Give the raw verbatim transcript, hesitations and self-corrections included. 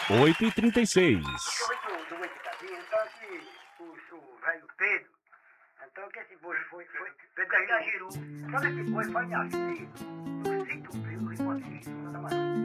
oito e trinta e seis. Do do Oitacadinho, então que o, o velho Pedro, então que esse bojo foi, foi, Pedro da Jajiru, sabe que foi, foi minha filha, eu sinto frio, eu posso ir,